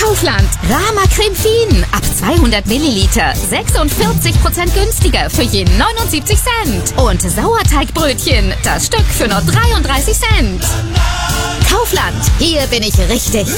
Kaufland. Rama Creme Fien. Ab 200 Milliliter. 46% günstiger für je 79 Cent. Und Sauerteigbrötchen. Das Stück für nur 33 Cent. Kaufland. Hier bin ich richtig.